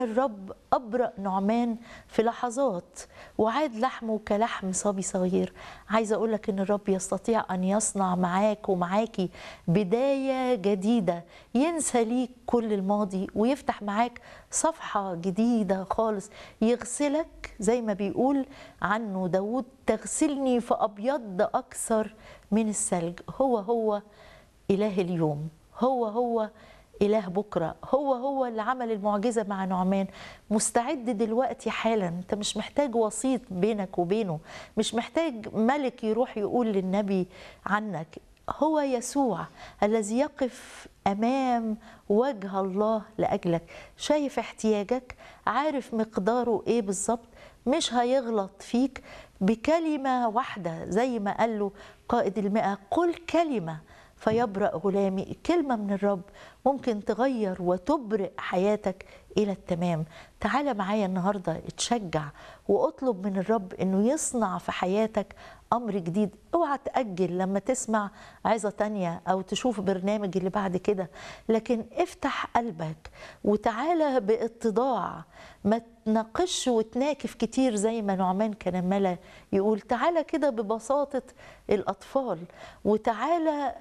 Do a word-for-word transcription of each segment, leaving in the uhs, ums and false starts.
الرب أبرأ نعمان في لحظات وعاد لحمه كلحم صبي صغير. عايزة أقولك إن الرب يستطيع أن يصنع معاك ومعاكي بداية جديدة، ينسى ليك كل الماضي ويفتح معاك صفحة جديدة خالص، يغسلك زي ما بيقول عنه داود: تغسلني فأبيض أكثر من الثلج. هو هو إله اليوم، هو هو إله بكرة، هو هو اللي عمل المعجزة مع نعمان. مستعد دلوقتي حالا، انت مش محتاج وسيط بينك وبينه، مش محتاج ملك يروح يقول للنبي عنك. هو يسوع الذي يقف أمام وجه الله لأجلك، شايف احتياجك، عارف مقداره ايه بالظبط، مش هيغلط فيك بكلمة واحدة. زي ما قال له قائد المئة: قل كلمة فيبرأ غلامي. كلمة من الرب ممكن تغير وتبرئ حياتك إلى التمام. تعال معايا النهاردة اتشجع واطلب من الرب إنه يصنع في حياتك أمر جديد. اوعى تأجل لما تسمع عظة تانية أو تشوف برنامج اللي بعد كده، لكن افتح قلبك وتعالى باتضاع، ما تناقش وتناكف كتير زي ما نعمان كان عمال يقول. تعالى كده ببساطة الأطفال، وتعالى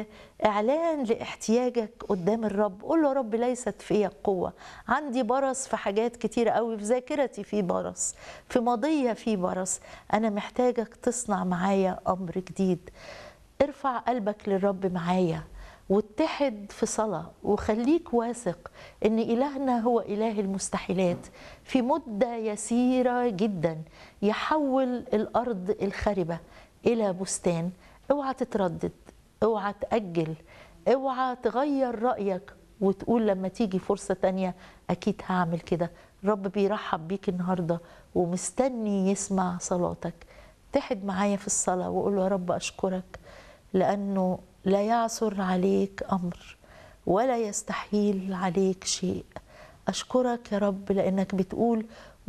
بإعلان لاحتياجك قدام الرب. قول له: رب ليست فيا قوة، عندي برص في حاجات كتيرة قوي، في ذاكرتي في برص، في ماضية في برص، أنا محتاجك تصنع معايا أمر جديد. ارفع قلبك للرب معايا واتحد في صلاة، وخليك واثق ان إلهنا هو إله المستحيلات. في مدة يسيرة جدا يحول الأرض الخربة إلى بستان. اوعى تتردد، اوعى تأجل، اوعى تغير رأيك وتقول لما تيجي فرصة تانية أكيد هعمل كده. الرب بيرحب بيك النهاردة ومستني يسمع صلاتك. اتحد معايا في الصلاة وقول له: يا رب أشكرك لأنه لا يعثر عليك أمر ولا يستحيل عليك شيء. أشكرك يا رب لأنك بتقول: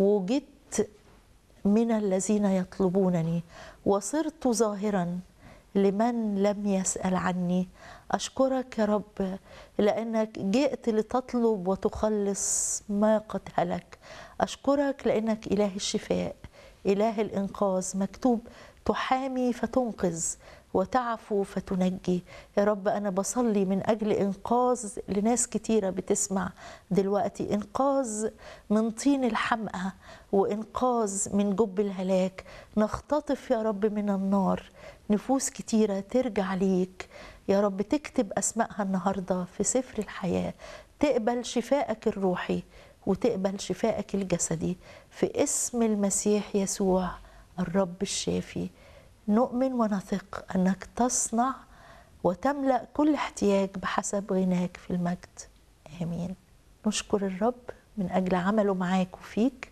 وجدت من الذين يطلبونني وصرت ظاهرا لمن لم يسأل عني. أشكرك يا رب لأنك جئت لتطلب وتخلص ما قد هلك. أشكرك لأنك إله الشفاء، إله الإنقاذ. مكتوب: تحامي فتنقذ وتعفو فتنجي. يا رب أنا بصلي من أجل إنقاذ لناس كتيرة بتسمع دلوقتي، إنقاذ من طين الحمقى وإنقاذ من جب الهلاك. نختطف يا رب من النار نفوس كتيرة ترجع ليك يا رب، تكتب أسمائها النهاردة في سفر الحياة، تقبل شفائك الروحي وتقبل شفائك الجسدي في اسم المسيح يسوع الرب الشافي. نؤمن ونثق أنك تصنع وتملأ كل احتياج بحسب غناك في المجد. آمين. نشكر الرب من أجل عمله معاك وفيك.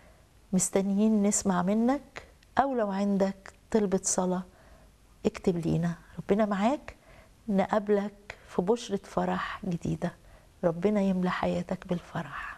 مستنيين نسمع منك، أو لو عندك طلبة صلاة اكتب لينا. ربنا معاك، نقابلك في بشرة فرح جديدة. ربنا يملى حياتك بالفرح.